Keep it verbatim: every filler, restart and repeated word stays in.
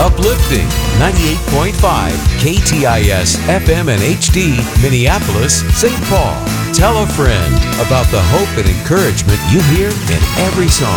uplifting. ninety-eight point five K T I S F M and H D, Minneapolis, Saint Paul. Tell a friend about the hope and encouragement you hear in every song.